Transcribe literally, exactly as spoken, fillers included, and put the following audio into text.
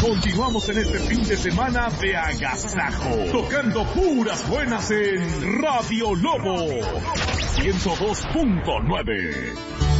Continuamos en este fin de semana de agasajo, tocando puras buenas en Radio Lobo ciento dos punto nueve.